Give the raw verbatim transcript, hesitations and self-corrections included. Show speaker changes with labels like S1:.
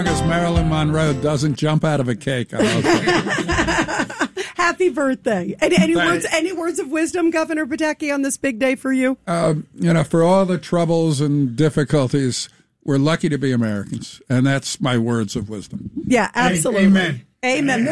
S1: As Marilyn Monroe doesn't jump out of a cake. I'm okay.
S2: Happy birthday. Any, any words any words of wisdom, Governor Pataki, on this big day for you?
S1: Uh, you know, for all the troubles and difficulties, we're lucky to be Americans. And that's my words of wisdom.
S2: Yeah, absolutely.
S3: Amen.
S2: Amen.